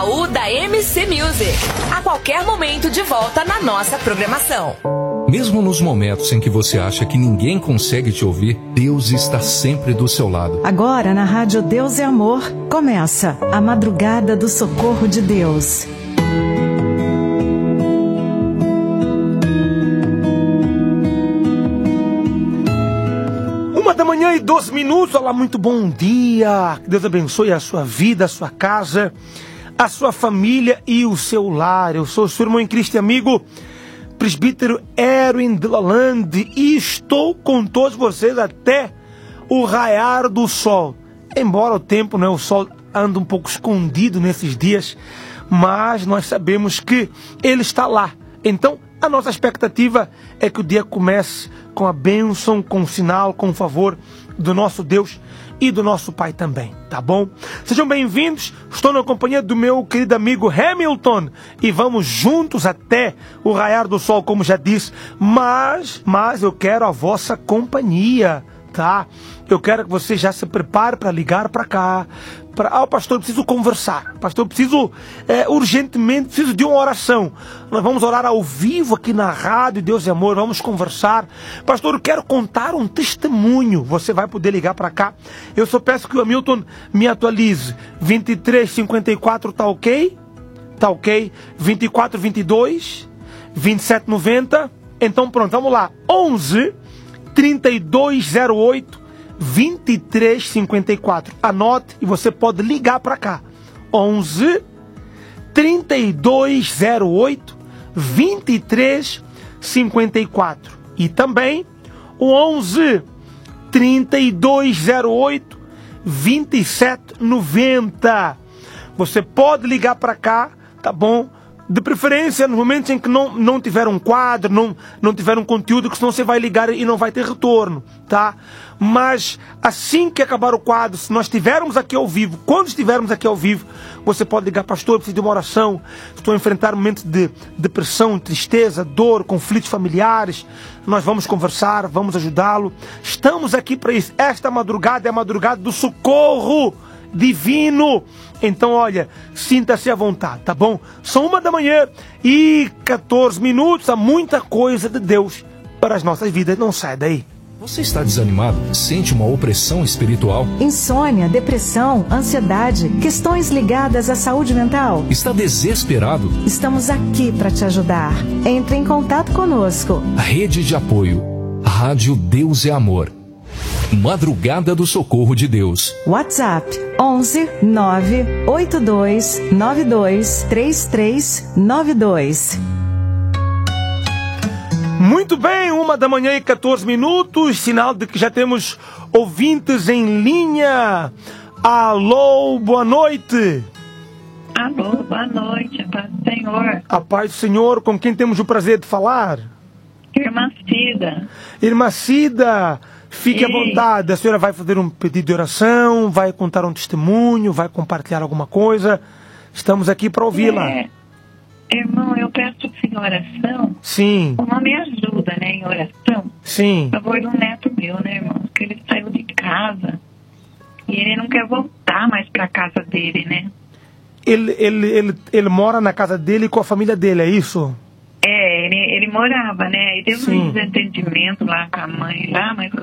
Baú da MC Music. A qualquer momento de volta na nossa programação. Mesmo nos momentos em que você acha que ninguém consegue te ouvir, Deus está sempre do seu lado. Agora na Rádio Deus é Amor, começa a Madrugada do Socorro de Deus. Da manhã e 12 minutos, olá, muito bom dia, que Deus abençoe a sua vida, a sua casa, a sua família e o seu lar. Eu sou o seu irmão em Cristo e amigo, presbítero Erwin de Lalande, e estou com todos vocês até o raiar do sol. Embora o tempo, o sol anda um pouco escondido nesses dias, mas nós sabemos que ele está lá. Então, a nossa expectativa é que o dia comece com a bênção, com o sinal, com o favor do nosso Deus e do nosso Pai também, tá bom? Sejam bem-vindos, estou na companhia do meu querido amigo Hamilton e vamos juntos até o raiar do sol, como já disse, mas eu quero a vossa companhia, tá? Eu quero que você já se prepare para ligar para cá. Pastor, eu preciso conversar. Pastor, eu preciso urgentemente, preciso de uma oração. Nós vamos orar ao vivo aqui na rádio Deus é Amor, vamos conversar. Pastor, eu quero contar um testemunho. Você vai poder ligar para cá. Eu só peço que o Hamilton me atualize. 2354 tá ok? Tá ok. 2422, 2790. Então pronto, vamos lá. 11 3208 2354. Anote e você pode ligar para cá. 11 3208 2354. E também o 11 3208 2790. Você pode ligar para cá, tá bom? De preferência nos momentos em que não tiver um quadro, não tiver um conteúdo, que senão você vai ligar e não vai ter retorno, tá? Mas assim que acabar o quadro, se nós estivermos aqui ao vivo, quando estivermos aqui ao vivo, você pode ligar: pastor, eu preciso de uma oração, estou a enfrentar momentos de depressão, tristeza, dor, conflitos familiares. Nós vamos conversar, vamos ajudá-lo. Estamos aqui para isso. Esta madrugada é a madrugada do socorro divino. Então, olha, sinta-se à vontade, tá bom? São 1 da manhã e 14 minutos. Há muita coisa de Deus para as nossas vidas. Não sai daí. Você está desanimado? Sente uma opressão espiritual? Insônia, depressão, ansiedade, questões ligadas à saúde mental? Está desesperado? Estamos aqui para te ajudar. Entre em contato conosco. Rede de apoio. Rádio Deus é Amor. Madrugada do Socorro de Deus. WhatsApp 11 982 92 3392. Muito bem, 1 da manhã e 14 minutos, sinal de que já temos ouvintes em linha. Alô, boa noite. Alô, boa noite, a paz do Senhor. A paz do Senhor, com quem temos o prazer de falar? Irmã Cida. Irmã Cida, fique à vontade. A senhora vai fazer um pedido de oração, vai contar um testemunho, vai compartilhar alguma coisa. Estamos aqui para ouvi-la. Irmão, eu peço em oração. Sim. Uma me ajuda, em oração. Sim. A favor do neto meu, irmão? Que ele saiu de casa e ele não quer voltar mais para casa dele, né? Ele mora na casa dele com a família dele, é isso? Ele morava, e teve um desentendimento lá com a mãe, mas